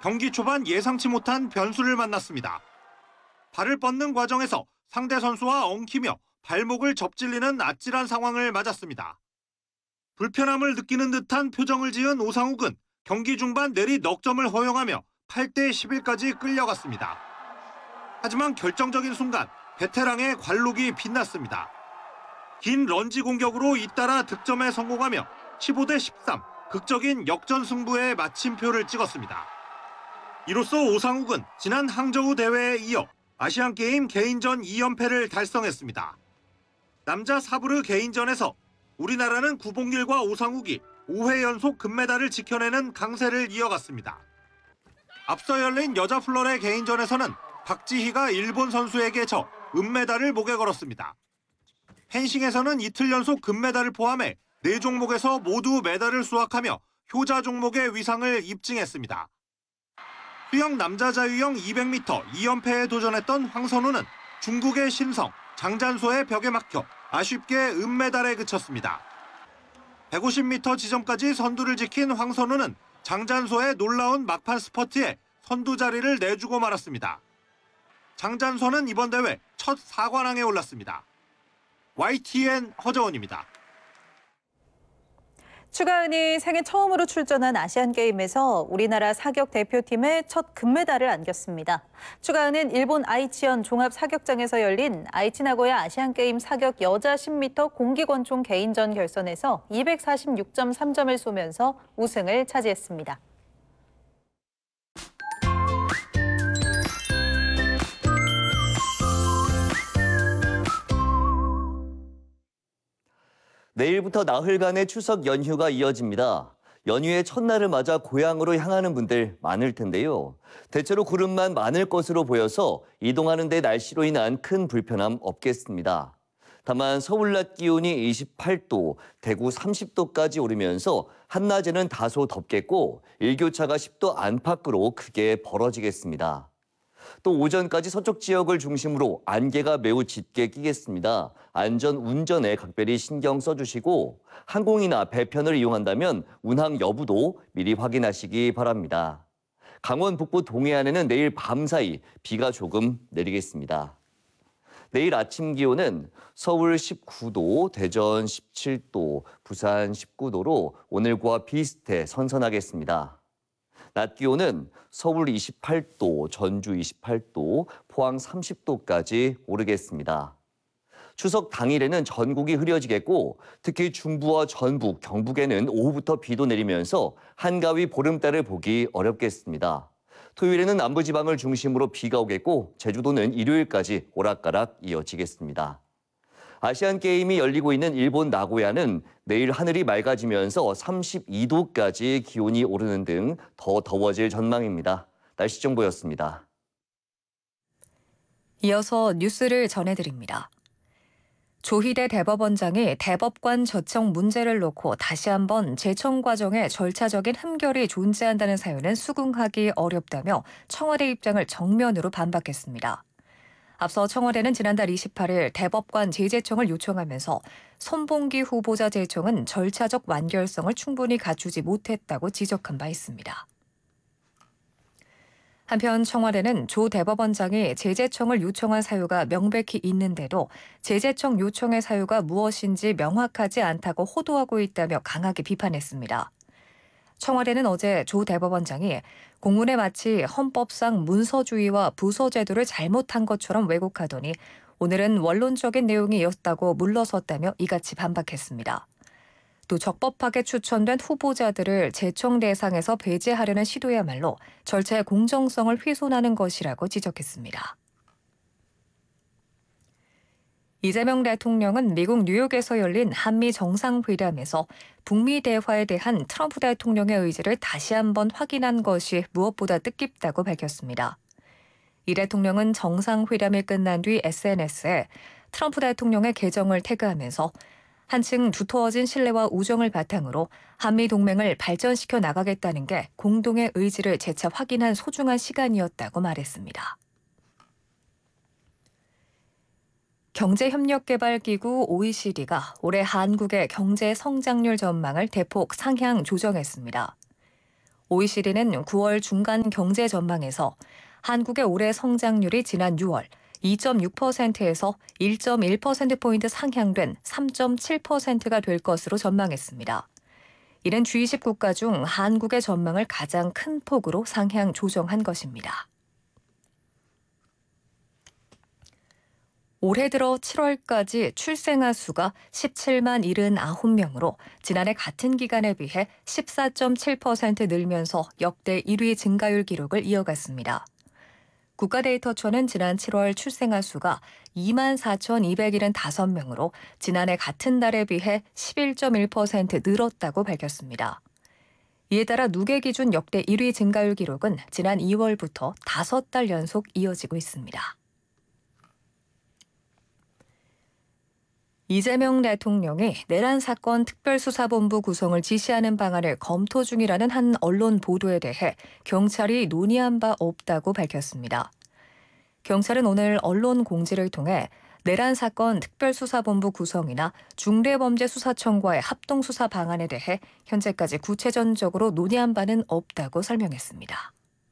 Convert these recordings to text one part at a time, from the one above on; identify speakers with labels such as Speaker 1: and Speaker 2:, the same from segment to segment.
Speaker 1: 경기 초반 예상치 못한 변수를 만났습니다. 발을 뻗는 과정에서 상대 선수와 엉키며 발목을 접질리는 아찔한 상황을 맞았습니다. 불편함을 느끼는 듯한 표정을 지은 오상욱은 경기 중반 내리 넉 점을 허용하며 8대 11까지 끌려갔습니다. 하지만 결정적인 순간 베테랑의 관록이 빛났습니다. 긴 런지 공격으로 잇따라 득점에 성공하며 15대 13 극적인 역전 승부에 마침표를 찍었습니다. 이로써 오상욱은 지난 항저우 대회에 이어 아시안게임 개인전 2연패를 달성했습니다. 남자 사브르 개인전에서 우리나라는 구봉길과 오상욱이 5회 연속 금메달을 지켜내는 강세를 이어갔습니다. 앞서 열린 여자 플러레 개인전에서는 박지희가 일본 선수에게 져 은메달을 목에 걸었습니다. 펜싱에서는 이틀 연속 금메달을 포함해 4종목에서 모두 메달을 수확하며 효자 종목의 위상을 입증했습니다. 수영 남자 자유형 200m 2연패에 도전했던 황선우는 중국의 신성, 장잔소의 벽에 막혀 아쉽게 은메달에 그쳤습니다. 150m 지점까지 선두를 지킨 황선우는 장잔소의 놀라운 막판 스퍼트에 선두 자리를 내주고 말았습니다. 장잔소는 이번 대회 첫 4관왕에 올랐습니다. YTN 허정원입니다.
Speaker 2: 추가은이 생애 처음으로 출전한 아시안게임에서 우리나라 사격 대표팀의 첫 금메달을 안겼습니다. 추가은은 일본 아이치현 종합사격장에서 열린 아이치 나고야 아시안게임 사격 여자 10m 공기권총 개인전 결선에서 246.3점을 쏘면서 우승을 차지했습니다.
Speaker 3: 내일부터 나흘간의 추석 연휴가 이어집니다. 연휴의 첫날을 맞아 고향으로 향하는 분들 많을 텐데요. 대체로 구름만 많을 것으로 보여서 이동하는 데 날씨로 인한 큰 불편함 없겠습니다. 다만 서울 낮 기온이 28도, 대구 30도까지 오르면서 한낮에는 다소 덥겠고 일교차가 10도 안팎으로 크게 벌어지겠습니다. 또 오전까지 서쪽 지역을 중심으로 안개가 매우 짙게 끼겠습니다. 안전 운전에 각별히 신경 써주시고 항공이나 배편을 이용한다면 운항 여부도 미리 확인하시기 바랍니다. 강원 북부 동해안에는 내일 밤사이 비가 조금 내리겠습니다. 내일 아침 기온은 서울 19도, 대전 17도, 부산 19도로 오늘과 비슷해 선선하겠습니다. 낮 기온은 서울 28도, 전주 28도, 포항 30도까지 오르겠습니다. 추석 당일에는 전국이 흐려지겠고 특히 중부와 전북, 경북에는 오후부터 비도 내리면서 한가위 보름달을 보기 어렵겠습니다. 토요일에는 남부지방을 중심으로 비가 오겠고 제주도는 일요일까지 오락가락 이어지겠습니다. 아시안게임이 열리고 있는 일본 나고야는 내일 하늘이 맑아지면서 32도까지 기온이 오르는 등 더 더워질 전망입니다. 날씨 정보였습니다.
Speaker 4: 이어서 뉴스를 전해드립니다. 조희대 대법원장이 대법관 저청 문제를 놓고 다시 한번 재청 과정에 절차적인 흠결이 존재한다는 사유는 수긍하기 어렵다며 청와대 입장을 정면으로 반박했습니다. 앞서 청와대는 지난달 28일 대법관 재제청을 요청하면서 손봉기 후보자 제청은 절차적 완결성을 충분히 갖추지 못했다고 지적한 바 있습니다. 한편 청와대는 조 대법원장이 재제청을 요청한 사유가 명백히 있는데도 재제청 요청의 사유가 무엇인지 명확하지 않다고 호도하고 있다며 강하게 비판했습니다. 청와대는 어제 조 대법원장이 공문에 마치 헌법상 문서주의와 부서제도를 잘못한 것처럼 왜곡하더니 오늘은 원론적인 내용이었다고 물러섰다며 이같이 반박했습니다. 또 적법하게 추천된 후보자들을 재청 대상에서 배제하려는 시도야말로 절차의 공정성을 훼손하는 것이라고 지적했습니다. 이재명 대통령은 미국 뉴욕에서 열린 한미 정상회담에서 북미 대화에 대한 트럼프 대통령의 의지를 다시 한번 확인한 것이 무엇보다 뜻깊다고 밝혔습니다. 이 대통령은 정상회담이 끝난 뒤 SNS에 트럼프 대통령의 계정을 태그하면서 한층 두터워진 신뢰와 우정을 바탕으로 한미 동맹을 발전시켜 나가겠다는 게 공동의 의지를 재차 확인한 소중한 시간이었다고 말했습니다. 경제협력개발기구 OECD가 올해 한국의 경제 성장률 전망을 대폭 상향 조정했습니다. OECD는 9월 중간 경제 전망에서 한국의 올해 성장률이 지난 6월 2.6%에서 1.1%포인트 상향된 3.7%가 될 것으로 전망했습니다. 이는 G20 국가 중 한국의 전망을 가장 큰 폭으로 상향 조정한 것입니다. 올해 들어 7월까지 출생아 수가 17만 79명으로 지난해 같은 기간에 비해 14.7% 늘면서 역대 1위 증가율 기록을 이어갔습니다. 국가데이터처는 지난 7월 출생아 수가 2만 4,275명으로 지난해 같은 달에 비해 11.1% 늘었다고 밝혔습니다. 이에 따라 누계 기준 역대 1위 증가율 기록은 지난 2월부터 5달 연속 이어지고 있습니다. 이재명 대통령이 내란 사건 특별수사본부 구성을 지시하는 방안을 검토 중이라는 한 언론 보도에 대해 경찰이 논의한 바 없다고 밝혔습니다. 경찰은 오늘 언론 공지를 통해 내란 사건 특별수사본부 구성이나 중대범죄수사청과의 합동수사 방안에 대해 현재까지 구체적으로 논의한 바는 없다고 설명했습니다.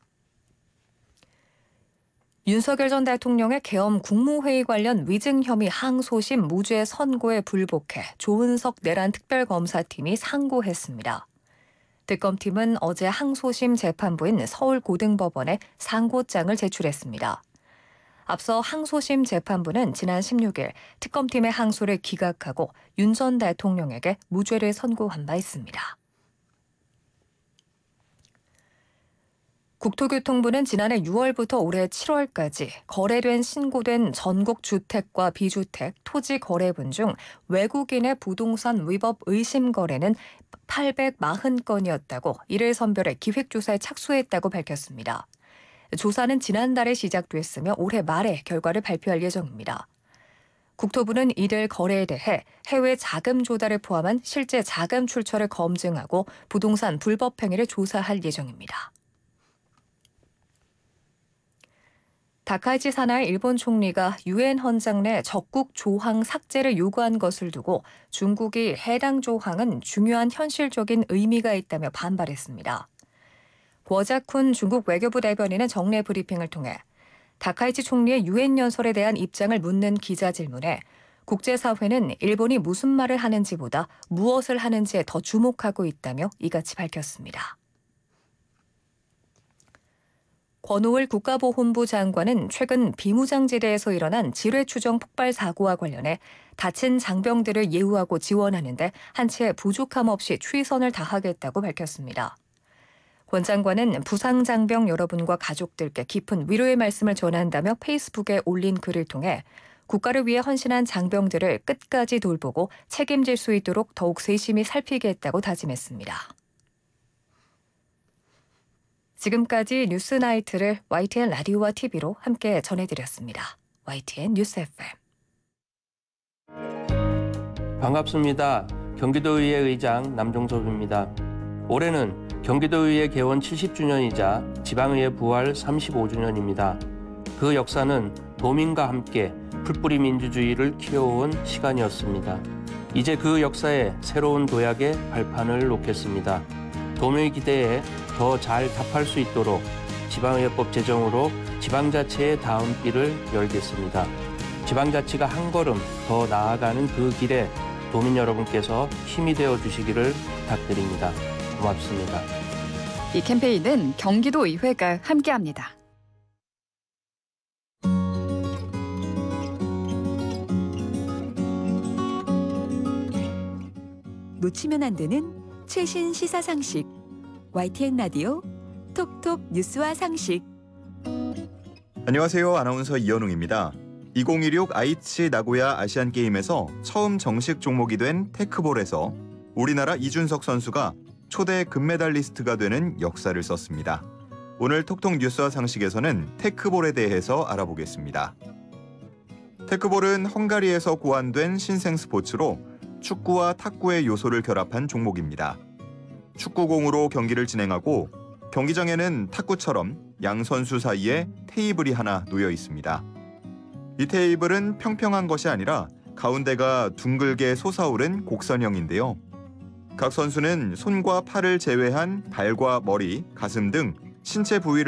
Speaker 4: 윤석열 전 대통령의 계엄 국무회의 관련 위증 혐의 항소심 무죄 선고에 불복해 조은석 내란 특별검사팀이 상고했습니다. 특검팀은 어제 항소심 재판부인 서울고등법원에 상고장을 제출했습니다. 앞서 항소심 재판부는 지난 16일 특검팀의 항소를 기각하고 윤 전 대통령에게 무죄를 선고한 바 있습니다. 국토교통부는 지난해 6월부터 올해 7월까지 거래된 신고된 전국 주택과 비주택, 토지 거래분 중 외국인의 부동산 위법 의심 거래는 840건이었다고 이를 선별해 기획조사에 착수했다고 밝혔습니다. 조사는 지난달에 시작됐으며 올해 말에 결과를 발표할 예정입니다. 국토부는 이들 거래에 대해 해외 자금 조달을 포함한 실제 자금 출처를 검증하고 부동산 불법 행위를 조사할 예정입니다. 다카이치 사나이 일본 총리가 유엔 헌장 내 적국 조항 삭제를 요구한 것을 두고 중국이 해당 조항은 중요한 현실적인 의미가 있다며 반발했습니다. 궈자쿤 중국 외교부 대변인은 정례 브리핑을 통해 다카이치 총리의 유엔 연설에 대한 입장을 묻는 기자 질문에 국제사회는 일본이 무슨 말을 하는지보다 무엇을 하는지에 더 주목하고 있다며 이같이 밝혔습니다. 권오을 국가보훈부 장관은 최근 비무장지대에서 일어난 지뢰추정 폭발 사고와 관련해 다친 장병들을 예우하고 지원하는 데 한치의 부족함 없이 최선을 다하겠다고 밝혔습니다. 권 장관은 부상 장병 여러분과 가족들께 깊은 위로의 말씀을 전한다며 페이스북에 올린 글을 통해 국가를 위해 헌신한 장병들을 끝까지 돌보고 책임질 수 있도록 더욱 세심히 살피겠다고 다짐했습니다. 지금까지 뉴스나이트를 YTN 라디오와 TV로 함께 전해드렸습니다. YTN 뉴스 FM.
Speaker 5: 반갑습니다. 경기도의회 의장 남종섭입니다. 올해는 경기도의회 개원 70주년이자 지방의회 부활 35주년입니다. 그 역사는 도민과 함께 풀뿌리 민주주의를 키워온 시간이었습니다. 이제 그 역사에 새로운 도약의 발판을 놓겠습니다. 도민의 기대에 더 잘 답할 수 있도록 지방의회법 제정으로 지방자치의 다음 길을 열겠습니다. 지방자치가 한 걸음 더 나아가는 그 길에 도민 여러분께서 힘이 되어 주시기를 부탁드립니다. 고맙습니다.
Speaker 6: 이 캠페인은 경기도의회가 함께합니다.
Speaker 7: 놓치면 안 되는 최신 시사 상식. YTN 라디오 톡톡 뉴스와 상식.
Speaker 8: 안녕하세요. 아나운서 이현웅입니다. 2016 아이치 나고야 아시안게임에서 처음 정식 종목이 된 테크볼에서 우리나라 이준석 선수가 초대 금메달리스트가 되는 역사를 썼습니다. 오늘 톡톡 뉴스와 상식에서는 테크볼에 대해서 알아보겠습니다. 테크볼은 헝가리에서 고안된 신생 스포츠로 축구와 탁구의 요소를 결합한 종목입니다. 축구공으로 경기를 진행하고 경기장에는 탁구처럼 양 선수 사이에 테이블이 하나 놓여 있습니다. 이 테이블은 평평한 것이 아니라 가운데가 둥글게 솟아오른 곡선형인데요. 각 선수는 손과 팔을 제외한 발과 머리, 가슴 등 신체 부위를